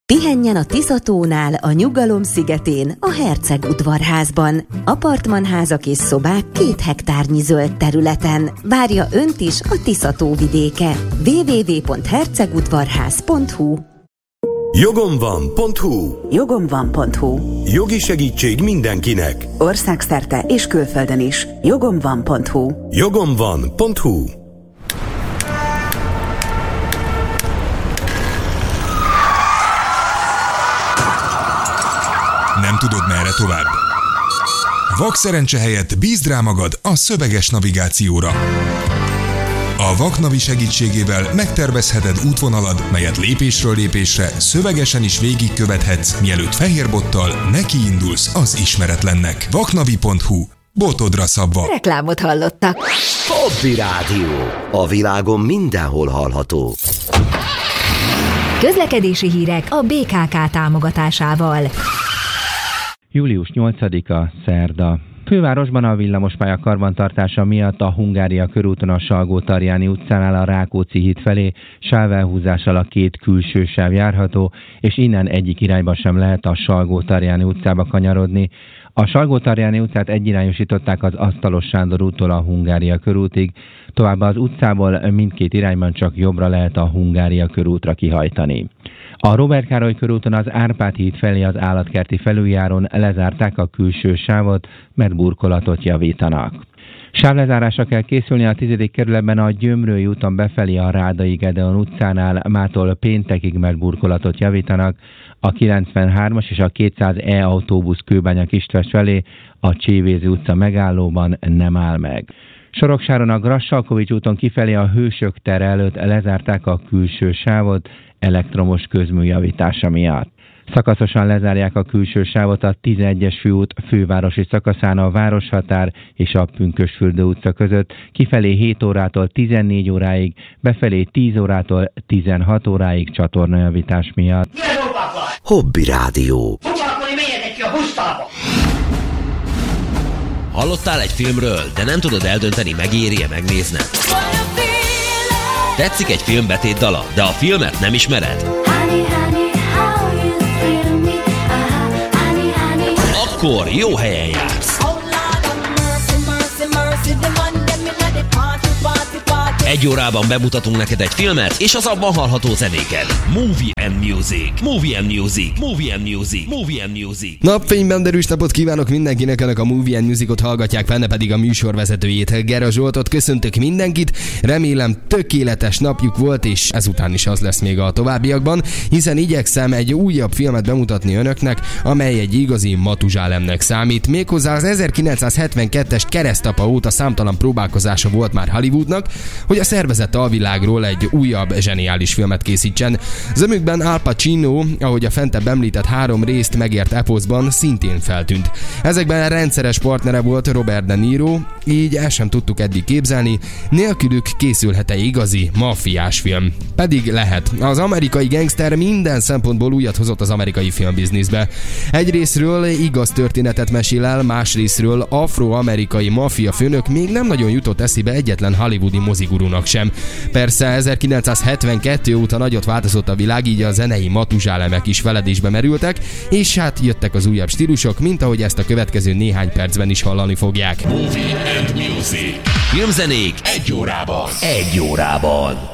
Pihenjen a Tisza-tónál, a Nyugalom szigetén, a Herceg udvarházban. Apartmanházak és szobák 2 hektárnyi zöld területen. Várja önt is a Tisza-tó vidéke. www.hercegudvarház.hu. Jogomvan.hu. Jogomvan.hu. Jogi segítség mindenkinek. Országszerte és külföldön is. Jogomvan.hu. Jogomvan.hu. Nem tudod, merre tovább? Vakszerencse helyett bízd rá magad a szöveges navigációra. A Vaknavi segítségével megtervezheted útvonalad, melyet lépésről lépésre szövegesen is végigkövethetsz, mielőtt fehérbottal nekiindulsz az ismeretlennek. Vaknavi.hu. Botodra szabva. Reklámot hallottak. Hobby Rádió. A világon mindenhol hallható. Közlekedési hírek a BKK támogatásával. Július 8-a, szerda. Fővárosban a villamospálya karbantartása miatt a Hungária körúton a Salgó-Tarjáni utcánál a Rákóczi híd felé sávelhúzással a 2 külső sáv járható, és innen egyik irányba sem lehet a Salgó-Tarjáni utcába kanyarodni. A Salgó-Tarjáni utcát egyirányosították az Asztalos Sándor úttól a Hungária körútig, továbbá az utcából mindkét irányban csak jobbra lehet a Hungária körútra kihajtani. A Róbert Károly körúton az Árpád híd felé az állatkerti felüljáron lezárták a külső sávot, mert burkolatot javítanak. Sávlezárásra kell készülni a 10. kerületben a Gyömrői úton befelé a Rádai Gedeon utcánál, mától péntekig, mert burkolatot javítanak. A 93-as és a 200E autóbusz Kőbánya Kistvesz felé a Csévézi utca megállóban nem áll meg. Soroksáron a Grassalkovics úton kifelé a Hősök tere előtt lezárták a külső sávot elektromos közmű javítása miatt. Szakaszosan lezárják a külső sávot a 11-es főút fővárosi szakaszán a Városhatár és a Pünkösdfürdő utca között, kifelé 7 órától 14 óráig, befelé 10 órától 16 óráig csatornajavítás miatt. Hobby Rádió. Hallottál egy filmről, de nem tudod eldönteni, megéri-e megnézned? Tetszik egy film betétdala, de a filmet nem ismered? Akkor jó helyen jársz. Egy órában bemutatunk neked egy filmet, és az abban hallható zenéket. Movie and Music. Movie and Music. Movie and Music. Movie and Music. Napfényben derűs napot kívánok mindenkinek, önök a Movie and Musicot hallgatják, benne pedig a műsorvezetőjét, Gera Zsoltot. Köszöntök mindenkit, remélem tökéletes napjuk volt, és ezután is az lesz még a továbbiakban, hiszen igyekszem egy újabb filmet bemutatni önöknek, amely egy igazi matuzsálemnek számít. Méghozzá az 1972-es Keresztapa óta számtalan próbálkozása volt már Hollywoodnak, hogy a szervezett alvilágról egy újabb zseniális filmet készítsen. Zömükben Al Pacino, ahogy a fentebb említett 3 részt megért eposzban, szintén feltűnt. Ezekben rendszeres partnere volt Robert De Niro, így el sem tudtuk eddig képzelni, nélkülük készülhet-e igazi maffiás film. Pedig lehet. Az amerikai gangster minden szempontból újat hozott az amerikai filmbizniszbe. Egyrészről igaz történetet mesél el, másrészről afroamerikai maffia főnök még nem nagyon jutott eszébe egyetlen hollywoodi mozigurunak sem. Persze 1972 óta nagyot változott a világ, így a zenei matuzsálemek is feledésbe merültek, és hát jöttek az újabb stílusok, mint ahogy ezt a következő néhány percben is hallani fogják. Movie and Music. Filmzenék 1 órában. 1 órában.